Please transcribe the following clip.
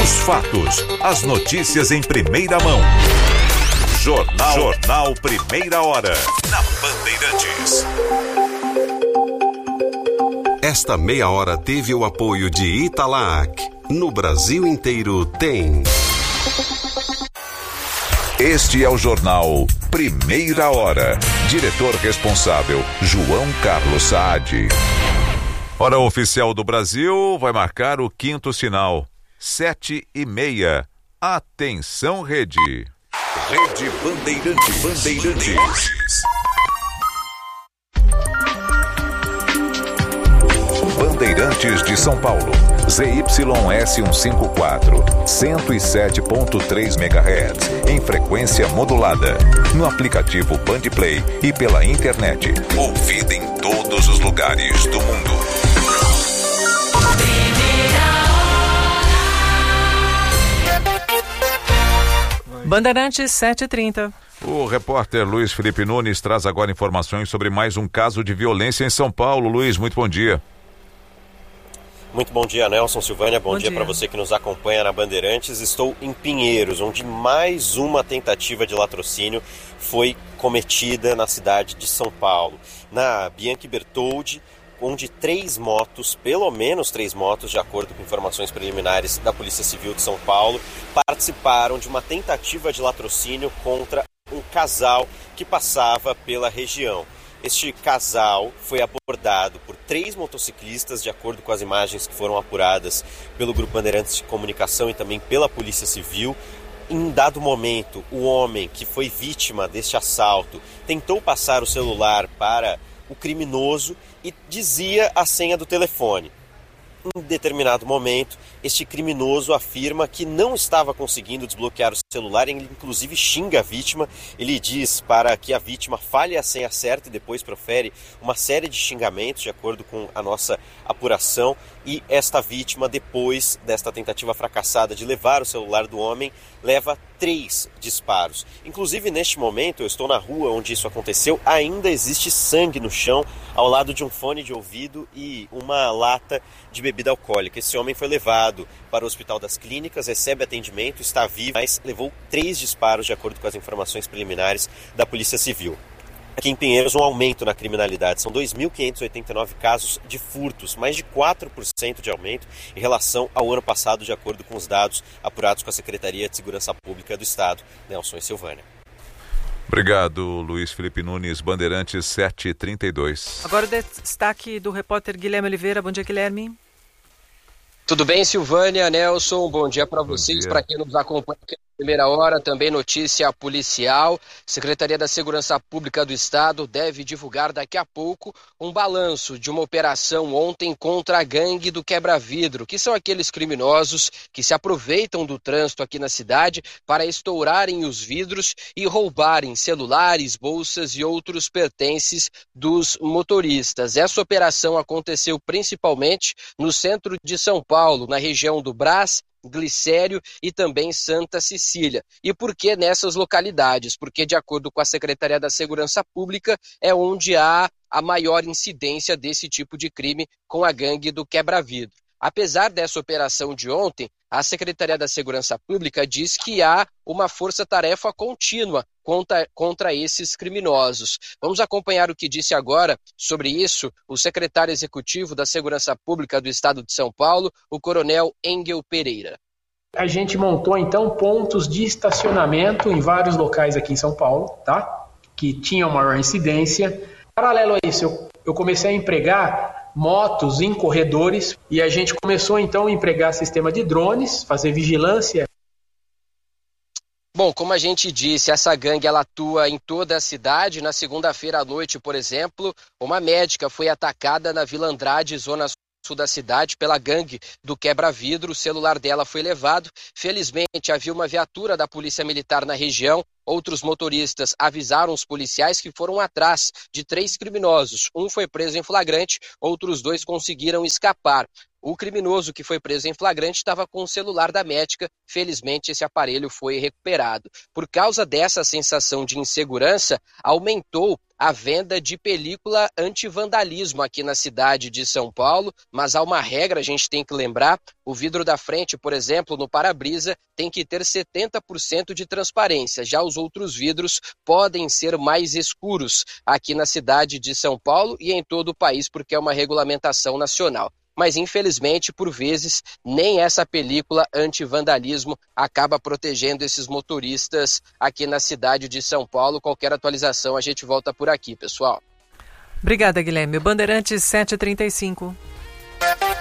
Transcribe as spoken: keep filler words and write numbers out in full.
Os fatos, as notícias em primeira mão. Jornal, Jornal Primeira Hora, na Bandeirantes. Esta meia hora teve o apoio de Italac. No Brasil inteiro tem. Este é o Jornal Primeira Hora. Diretor responsável, João Carlos Saad. Hora oficial do Brasil vai marcar o quinto sinal. Sete e meia. Atenção, Rede. Rede Bandeirantes. Bandeirantes. Bandeirantes de São Paulo. Z Y S cento e cinquenta e quatro, cento e sete ponto três megahertz, em frequência modulada. No aplicativo Bandplay e pela internet. Ouvida em todos os lugares do mundo. Bandeirantes sete e trinta. O repórter Luiz Felipe Nunes traz agora informações sobre mais um caso de violência em São Paulo. Luiz, muito bom dia. Muito bom dia, Nelson, Silvânia. Bom, bom dia, dia. para você que nos acompanha na Bandeirantes. Estou em Pinheiros, onde mais uma tentativa de latrocínio foi cometida na cidade de São Paulo. Na Bianchi Bertoldi, onde três motos, pelo menos três motos, de acordo com informações preliminares da Polícia Civil de São Paulo, participaram de uma tentativa de latrocínio contra um casal que passava pela região. Este casal foi abordado por três motociclistas, de acordo com as imagens que foram apuradas pelo Grupo Bandeirantes de Comunicação e também pela Polícia Civil. Em dado momento, o homem que foi vítima deste assalto tentou passar o celular para o criminoso e dizia a senha do telefone. Em determinado momento, este criminoso afirma que não estava conseguindo desbloquear o celular, ele inclusive xinga a vítima. Ele diz para que a vítima fale a senha certa e depois profere uma série de xingamentos, de acordo com a nossa apuração. E esta vítima, depois desta tentativa fracassada de levar o celular do homem, leva três disparos. Inclusive, neste momento, eu estou na rua onde isso aconteceu, ainda existe sangue no chão, ao lado de um fone de ouvido e uma lata de bebida alcoólica. Esse homem foi levado para o Hospital das Clínicas, recebe atendimento, está vivo, mas levou três disparos, de acordo com as informações preliminares da Polícia Civil. Aqui em Pinheiros, um aumento na criminalidade. São dois mil quinhentos e oitenta e nove casos de furtos, mais de quatro por cento de aumento em relação ao ano passado, de acordo com os dados apurados com a Secretaria de Segurança Pública do Estado. Nelson e Silvânia. Obrigado, Luiz Felipe Nunes, Bandeirantes sete e trinta e dois. Agora o destaque do repórter Guilherme Oliveira. Bom dia, Guilherme. Tudo bem, Silvânia, Nelson? Bom dia para vocês, para quem nos acompanha aqui na primeira hora. Também notícia policial. Secretaria da Segurança Pública do Estado deve divulgar daqui a pouco um balanço de uma operação ontem contra a gangue do quebra-vidro, que são aqueles criminosos que se aproveitam do trânsito aqui na cidade para estourarem os vidros e roubarem celulares, bolsas e outros pertences dos motoristas. Essa operação aconteceu principalmente no centro de São Paulo, na região do Brás, Glicério e também Santa Cecília. E por que nessas localidades? Porque, de acordo com a Secretaria da Segurança Pública, é onde há a maior incidência desse tipo de crime com a gangue do quebra-vidro. Apesar dessa operação de ontem, a Secretaria da Segurança Pública diz que há uma força-tarefa contínua contra, contra esses criminosos. Vamos acompanhar o que disse agora sobre isso o secretário executivo da Segurança Pública do Estado de São Paulo, o coronel Engel Pereira. A gente montou, então, pontos de estacionamento em vários locais aqui em São Paulo, tá? Que tinham maior incidência. Paralelo a isso, eu, eu comecei a empregar motos em corredores e a gente começou então a empregar sistema de drones, fazer vigilância. Bom, como a gente disse, essa gangue ela atua em toda a cidade. Na segunda-feira à noite, por exemplo, uma médica foi atacada na Vila Andrade, zona sul da cidade, pela gangue do quebra-vidro. O celular dela foi levado. Felizmente, havia uma viatura da Polícia Militar na região. Outros motoristas avisaram os policiais que foram atrás de três criminosos. Um foi preso em flagrante, outros dois conseguiram escapar. O criminoso que foi preso em flagrante estava com o celular da médica. Felizmente, esse aparelho foi recuperado. Por causa dessa sensação de insegurança, aumentou a venda de película anti-vandalismo aqui na cidade de São Paulo, mas há uma regra, a gente tem que lembrar, O vidro da frente, por exemplo, no para-brisa, tem que ter setenta por cento de transparência. Já os outros vidros podem ser mais escuros aqui na cidade de São Paulo e em todo o país, porque é uma regulamentação nacional. Mas, infelizmente, por vezes, nem essa película anti-vandalismo acaba protegendo esses motoristas aqui na cidade de São Paulo. Qualquer atualização, a gente volta por aqui, pessoal. Obrigada, Guilherme. Bandeirantes sete e trinta e cinco.